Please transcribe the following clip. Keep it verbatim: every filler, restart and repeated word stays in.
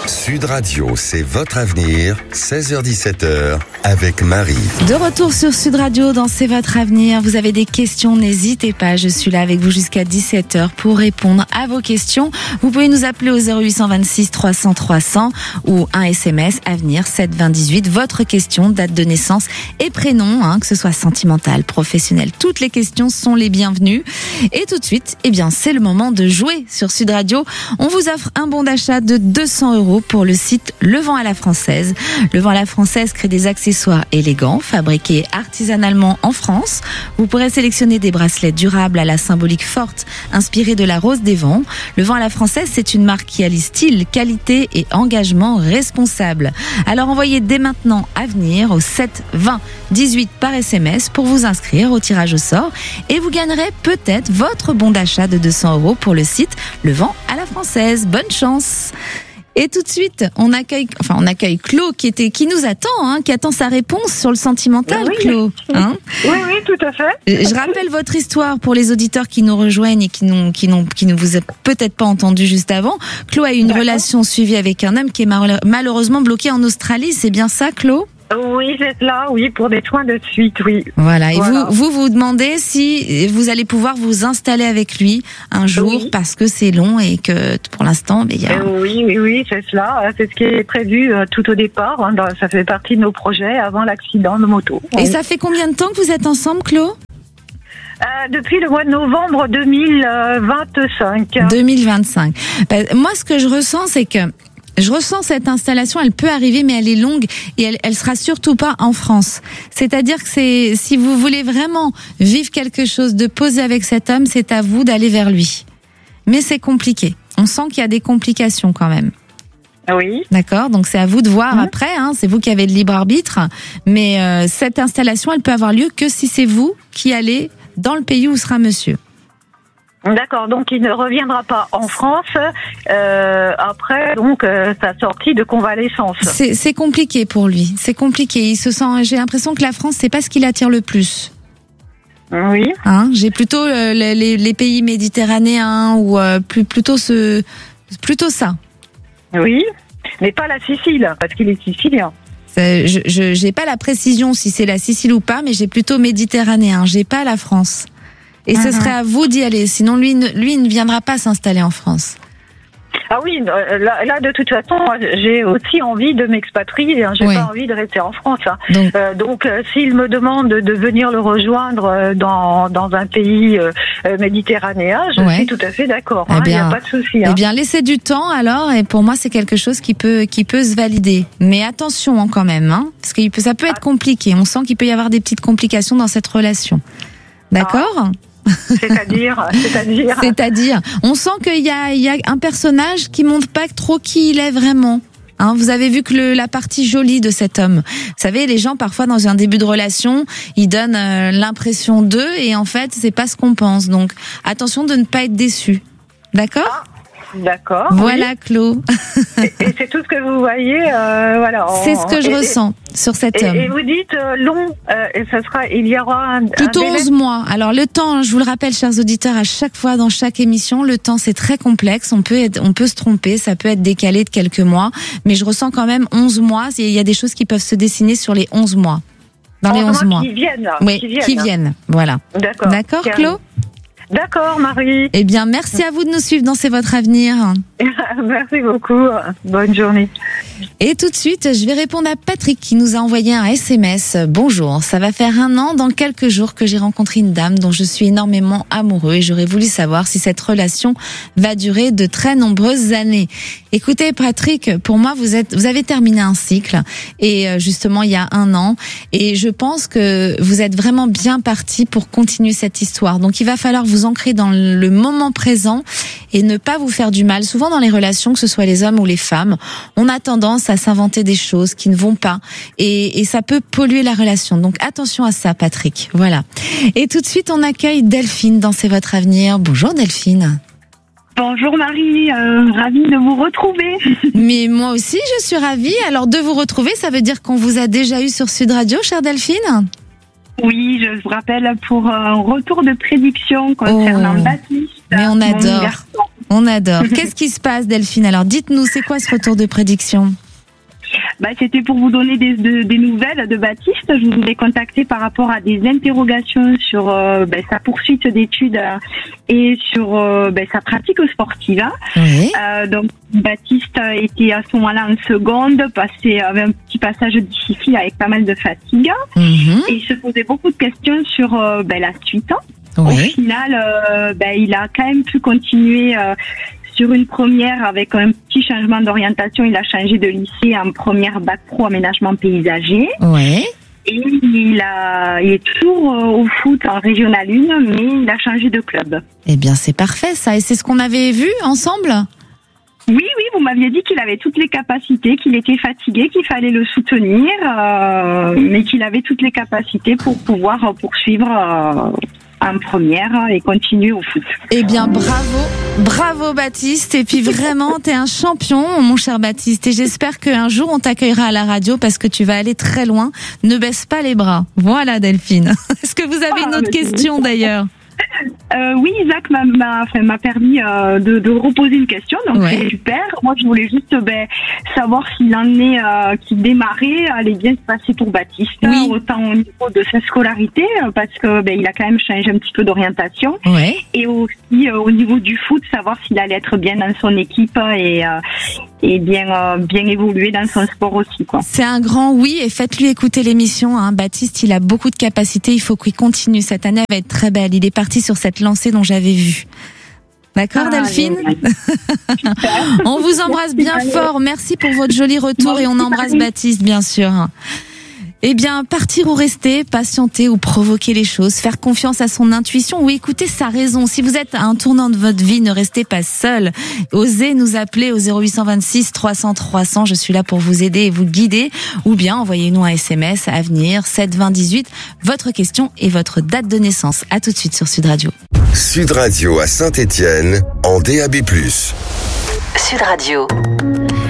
Sud Radio, c'est votre avenir, seize heures dix-sept heures, avec Marie. De retour sur Sud Radio dans C'est votre avenir. Vous avez des questions, n'hésitez pas. Je suis là avec vous jusqu'à dix-sept heures pour répondre à vos questions. Vous pouvez nous appeler au zéro huit vingt-six trois cents trois cents ou un S M S avenir sept vingt dix-huit. Votre question, date de naissance et prénom, hein, que ce soit sentimental, professionnel. Toutes les questions sont les bienvenues. Et tout de suite, eh bien, c'est le moment de jouer sur Sud Radio. On vous offre un bon d'achat de deux cents euros pour le site Le Vent à la Française. Le Vent à la Française crée des accessoires élégants, fabriqués artisanalement en France. Vous pourrez sélectionner des bracelets durables à la symbolique forte, inspirés de la rose des vents. Le Vent à la Française, c'est une marque qui allie style, qualité et engagement responsable. Alors envoyez dès maintenant Avenir au sept vingt dix-huit par S M S pour vous inscrire au tirage au sort et vous gagnerez peut-être votre bon d'achat de deux cents euros pour le site Le Vent à la Française. Bonne chance! Et tout de suite, on accueille, enfin, on accueille Claude qui était, qui nous attend, hein, qui attend sa réponse sur le sentimental, oui. Claude. Hein oui, oui, tout à fait. Je rappelle votre histoire pour les auditeurs qui nous rejoignent et qui n'ont, qui n'ont, qui ne vous a peut-être pas entendu juste avant. Claude a eu une D'accord. relation suivie avec un homme qui est malheureusement bloqué en Australie. C'est bien ça, Claude? Oui, c'est là, oui, pour des soins de suite, oui. Voilà, et Voilà. vous, vous vous demandez si vous allez pouvoir vous installer avec lui un jour, Oui. parce que c'est long et que pour l'instant, mais il y a... Euh, oui, oui, oui, c'est cela. C'est ce qui est prévu euh, tout au départ. Hein, dans- ça fait partie de nos projets avant l'accident de moto. Et Oui. ça fait combien de temps que vous êtes ensemble, Claude? Euh, depuis le mois de novembre deux mille vingt-cinq. deux mille vingt-cinq. Ben, moi, ce que je ressens, c'est que je ressens cette installation, elle peut arriver, mais elle est longue et elle, elle sera surtout pas en France. C'est-à-dire que c'est, si vous voulez vraiment vivre quelque chose de posé avec cet homme, c'est à vous d'aller vers lui. Mais c'est compliqué. On sent qu'il y a des complications quand même. Oui. D'accord? Donc c'est à vous de voir Mmh. après, hein. C'est vous qui avez le libre arbitre. Mais euh, cette installation, elle peut avoir lieu que si c'est vous qui allez dans le pays où sera monsieur. D'accord, donc il ne reviendra pas en France euh, après donc euh, sa sortie de convalescence. C'est, c'est compliqué pour lui. C'est compliqué. Il se sent. J'ai l'impression que la France, c'est pas ce qui l'attire le plus. Oui. Hein, j'ai plutôt euh, les, les, les pays méditerranéens ou euh, plus plutôt ce, plutôt ça. Oui. Mais pas la Sicile, parce qu'il est sicilien. C'est- Je, je, j'ai pas la précision si c'est la Sicile ou pas, mais j'ai plutôt méditerranéen. J'ai pas la France. Et ce Mhm. serait à vous d'y aller. Sinon, lui, ne- lui, il ne viendra pas s'installer en France. Ah oui, euh, là, là de toute façon, moi, j'ai aussi envie de m'expatrier. Hein, j'ai Oui. pas envie de rester en France. Hein. Donc, Euh, donc, euh, s'il me demande de venir le rejoindre euh, dans dans un pays euh, euh, méditerranéen, je Ouais. suis tout à fait d'accord. Eh hein, Il n'y bien, a pas de souci. eh Hein. bien, laissez du temps alors. Et pour moi, c'est quelque chose qui peut, qui peut se valider. Mais attention hein, quand même, hein, parce que il peut, ça peut être compliqué. On sent qu'il peut y avoir des petites complications dans cette relation. D'accord? C'est-à-dire, c'est-à-dire. C'est-à-dire, on sent qu'il y a, il y a un personnage qui montre pas trop qui il est vraiment. Hein, vous avez vu que le, la partie jolie de cet homme. Vous savez, les gens parfois dans un début de relation, ils donnent euh, l'impression d'eux et en fait, c'est pas ce qu'on pense. Donc, attention de ne pas être déçu. D'accord? D'accord. Voilà, Claude. oui. Et, et c'est tout ce que vous voyez, euh, voilà. en- C'est ce que je et- ressens sur cet Et, homme. et vous dites euh, long, euh, et ça sera, il y aura un, Plutôt un délai. onze mois. Alors le temps, je vous le rappelle, chers auditeurs, à chaque fois dans chaque émission, le temps c'est très complexe. On peut être, on peut se tromper, ça peut être décalé de quelques mois, mais je ressens quand même onze mois. Il y a des choses qui peuvent se dessiner sur les onze mois. Dans les onze mois. Qui viennent, là, Oui, qui viennent. qui viennent. Voilà. D'accord. D'accord, Qui Claude? D'accord, Marie. Eh bien, merci à vous de nous suivre dans C'est votre avenir. Merci beaucoup. Bonne journée. Et tout de suite, je vais répondre à Patrick qui nous a envoyé un S M S. Bonjour, ça va faire un an dans quelques jours que j'ai rencontré une dame dont je suis énormément amoureux et j'aurais voulu savoir si cette relation va durer de très nombreuses années. Écoutez, Patrick, pour moi, vous êtes, vous avez terminé un cycle et euh, justement il y a un an et je pense que vous êtes vraiment bien parti pour continuer cette histoire. Donc il va falloir vous ancrer dans le moment présent et ne pas vous faire du mal. Souvent dans les relations, que ce soit les hommes ou les femmes, on a tendance à s'inventer des choses qui ne vont pas et, et ça peut polluer la relation. Donc attention à ça, Patrick. Voilà. Et tout de suite, on accueille Delphine dans C'est votre avenir. Bonjour Delphine. Bonjour Marie, euh, ravie de vous retrouver. Mais moi aussi, je suis ravie. Alors de vous retrouver, ça veut dire qu'on vous a déjà eu sur Sud Radio, chère Delphine? Oui, je vous rappelle pour un retour de prédiction concernant Oh, Baptiste. mais on mon adore. garçon. On adore. Qu'est-ce qui se passe, Delphine? Alors, dites-nous, c'est quoi ce retour de prédiction? Bah, c'était pour vous donner des, de, des nouvelles de Baptiste. Je vous ai contacté par rapport à des interrogations sur euh, bah, sa poursuite d'études euh, et sur euh, bah, sa pratique sportive. Oui. Euh, donc, Baptiste était à ce moment-là en seconde, passé, avait un petit passage difficile avec pas mal de fatigue. Mm-hmm. Et il se posait beaucoup de questions sur euh, bah, la suite. Oui. Au final, euh, bah, il a quand même pu continuer euh, sur une première avec un petit changement d'orientation. Il a changé de lycée en première bac pro aménagement paysager. Oui. Et il, a, il est toujours au foot en régional un, mais il a changé de club. Eh bien, c'est parfait ça. Et c'est ce qu'on avait vu ensemble? Oui, oui, vous m'aviez dit qu'il avait toutes les capacités, qu'il était fatigué, qu'il fallait le soutenir, euh, mais qu'il avait toutes les capacités pour pouvoir poursuivre euh, en première et continuer au foot. Eh bien, bravo, bravo Baptiste. Et puis vraiment, t'es un champion, mon cher Baptiste. Et j'espère qu'un jour, on t'accueillera à la radio parce que tu vas aller très loin. Ne baisse pas les bras. Voilà, Delphine. Est-ce que vous avez une autre question d'ailleurs? Euh, oui, Isaac m'a, m'a, enfin, m'a permis euh, de, de reposer une question, donc ouais. C'est super. Moi, je voulais juste ben, savoir si l'année euh, qui démarrait allait bien se passer pour Baptiste, oui. Autant au niveau de sa scolarité, parce que ben, il a quand même changé un petit peu d'orientation, ouais. Et aussi euh, au niveau du foot, savoir s'il allait être bien dans son équipe et, euh, et bien, euh, bien évoluer dans son sport aussi, quoi. C'est un grand oui, et faites-lui écouter l'émission. Hein. Baptiste, il a beaucoup de capacités, il faut qu'il continue. Cette année, elle va être très belle. Il est parti sur cette lancée dont j'avais vu. D'accord, ah, Delphine? On vous embrasse bien fort. Merci pour votre joli retour et on embrasse Baptiste, bien sûr. Eh bien, partir ou rester, patienter ou provoquer les choses, faire confiance à son intuition ou écouter sa raison. Si vous êtes à un tournant de votre vie, ne restez pas seul. Osez nous appeler au zéro huit cent vingt-six trois cents trois cents. Je suis là pour vous aider et vous guider. Ou bien envoyez-nous un S M S à venir sept vingt dix-huit. Votre question et votre date de naissance. À tout de suite sur Sud Radio. Sud Radio à Saint-Étienne en D A B plus. Sud Radio.